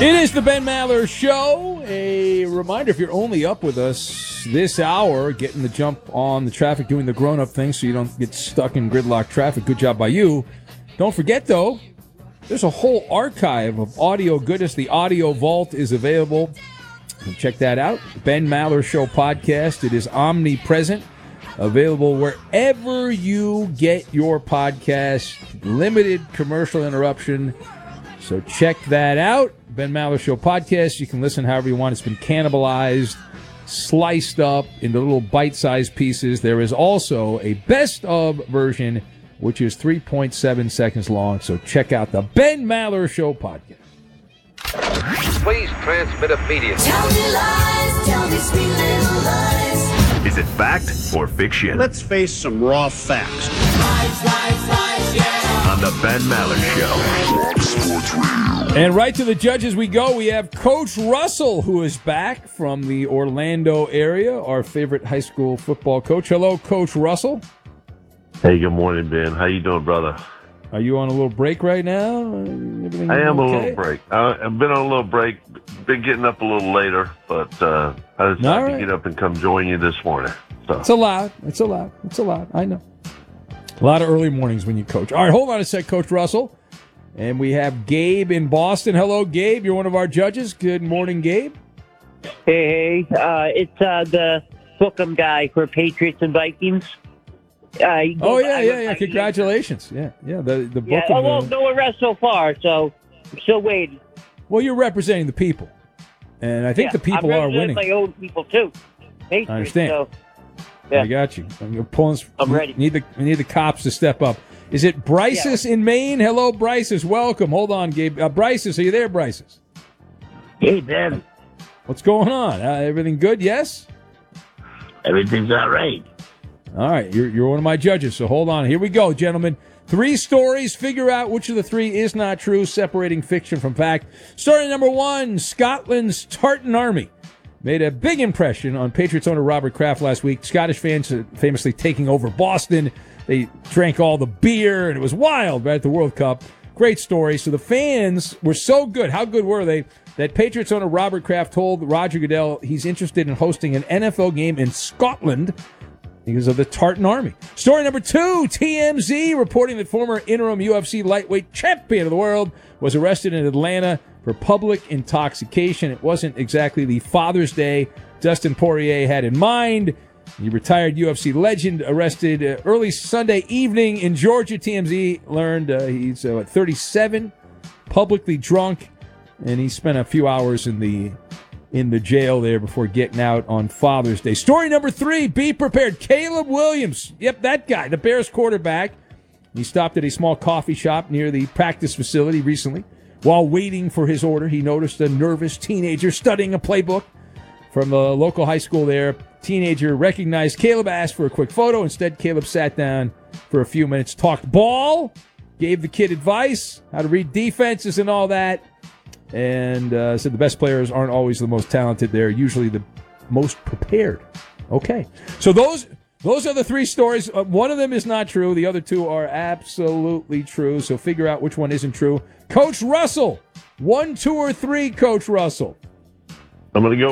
It is the Ben Maller Show. A reminder, if you're only up with us this hour, getting the jump on the traffic, doing the grown-up thing so you don't get stuck in gridlock traffic. Good job by you. Don't forget, though, there's a whole archive of audio goodness. The Audio Vault is available. Check that out. Ben Maller Show podcast. It is omnipresent. Available wherever you get your podcast. Limited commercial interruption. So check that out. Ben Maller Show podcast. You can listen however you want. It's been cannibalized, sliced up into little bite-sized pieces. There is also a best-of version, which is 3.7 seconds long. So check out the Ben Maller Show podcast. Please transmit immediately. Tell me lies, tell me sweet little lies. Is it fact or fiction? Let's face some raw facts. Lies, lies, lies, yeah. On the Ben Maller Show. And right to the judges we go. We have Coach Russell, who is back from the Orlando area, our favorite high school football coach. Hello, Coach Russell. Hey, good morning, Ben. How you doing, brother? Are you on a little break right now? Everything I am okay? a little break. I've been on a little break. Been getting up a little later, but I decided to get up and come join you this morning. So. It's allowed. It's allowed. It's allowed. I know. A lot of early mornings when you coach. All right, hold on a sec, Coach Russell. And we have Gabe in Boston. Hello, Gabe. You're one of our judges. Good morning, Gabe. Hey. It's the Bookham guy for Patriots and Vikings. Yeah. Congratulations. Yeah. The Bookham. Yeah, no arrest so far, so I'm still waiting. Well, you're representing the people, and I think the people are winning. My own people too. Patriots, I understand. So, yeah. I got you. You're pulling. I'm ready. We need the cops to step up. Is it Bryces in Maine? Hello, Bryces. Welcome. Hold on, Gabe. Bryces, are you there, Bryces? Hey, Ben. What's going on? Everything good? Yes. Everything's all right. All right, you're one of my judges, so hold on. Here we go, gentlemen. 3 stories. Figure out which of the 3 is not true, separating fiction from fact. Story number 1, Scotland's Tartan Army made a big impression on Patriots owner Robert Kraft last week. Scottish fans famously taking over Boston. They drank all the beer, and it was wild right at the World Cup. Great story. So the fans were so good. How good were they? That Patriots owner Robert Kraft told Roger Goodell he's interested in hosting an NFL game in Scotland because of the Tartan Army. Story number 2, TMZ reporting that former interim UFC lightweight champion of the world was arrested in Atlanta for public intoxication. It wasn't exactly the Father's Day Dustin Poirier had in mind. The retired UFC legend arrested early Sunday evening in Georgia. TMZ learned he's 37, publicly drunk, and he spent a few hours in the jail there before getting out on Father's Day. Story number 3, be prepared. Caleb Williams, yep, that guy, the Bears quarterback. He stopped at a small coffee shop near the practice facility recently. While waiting for his order, he noticed a nervous teenager studying a playbook from the local high school there. Teenager recognized Caleb, asked for a quick photo. Instead, Caleb sat down for a few minutes, talked ball, gave the kid advice, how to read defenses and all that. And said the best players aren't always the most talented. They're usually the most prepared. Okay. So those are the 3 stories. One of them is not true. The other 2 are absolutely true. So figure out which one isn't true. Coach Russell, 1, 2, or 3, Coach Russell? I'm going to go